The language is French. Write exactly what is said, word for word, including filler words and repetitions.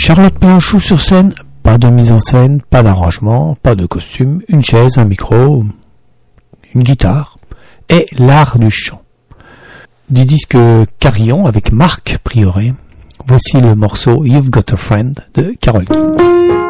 Charlotte Péanchou sur scène, pas de mise en scène, pas d'arrangement, pas de costume, une chaise, un micro, une guitare et l'art du chant. Du disque Carillon avec Marc Prioret, voici le morceau You've Got a Friend de Carole King.